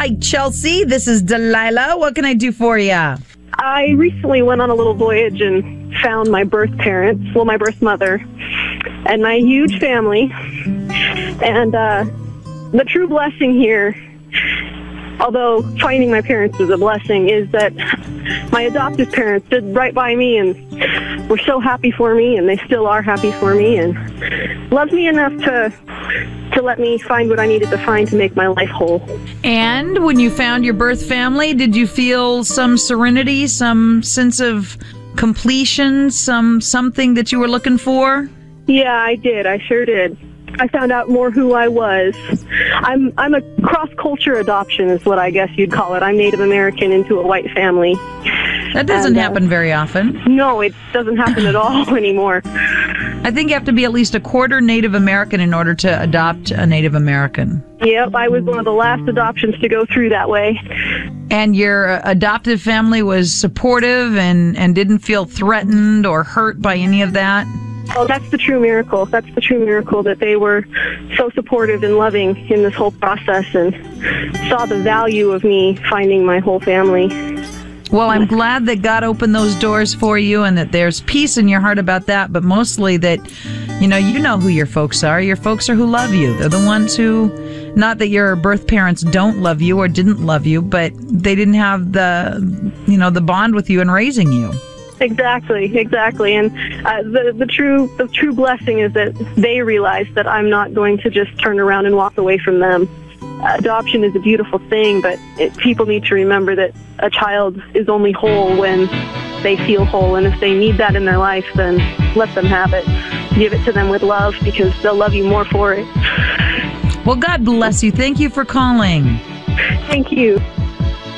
Hi, Chelsea. This is Delilah. What can I do for you? I recently went on a little voyage and found my birth parents, well, my birth mother, and my huge family. And the true blessing here, although finding my parents was a blessing, is that my adoptive parents stood right by me and were so happy for me, and they still are happy for me, and loved me enough to let me find what I needed to find to make my life whole. And when you found your birth family, did you feel some serenity, some sense of completion, something that you were looking for? Yeah, I did. I sure did. I found out more who I was. I'm a cross-culture adoption is what I guess you'd call it. I'm Native American into a white family. That doesn't happen very often. No, it doesn't happen at all anymore. I think you have to be at least a quarter Native American in order to adopt a Native American. Yep, I was one of the last adoptions to go through that way. And your adoptive family was supportive and didn't feel threatened or hurt by any of that? Oh, that's the true miracle. That's the true miracle, that they were so supportive and loving in this whole process and saw the value of me finding my whole family. Well, I'm glad that God opened those doors for you and that there's peace in your heart about that, but mostly that, you know who your folks are. Your folks are who love you. They're the ones who, not that your birth parents don't love you or didn't love you, but they didn't have the bond with you in raising you. Exactly. And the true blessing is that they realize that I'm not going to just turn around and walk away from them. Adoption is a beautiful thing, but people need to remember that a child is only whole when they feel whole, and if they need that in their life, then let them have it. Give it to them with love, because they'll love you more for it. Well, God bless you. Thank you for calling. Thank you.